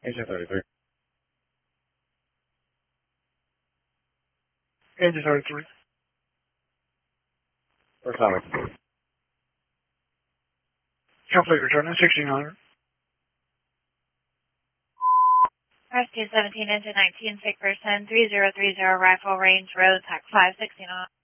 Engine 33. Engine 33. First time. Complete return at 1600. Rescue 17, engine 19, sick person, 3030 rifle range road, TAC 5, 16 on.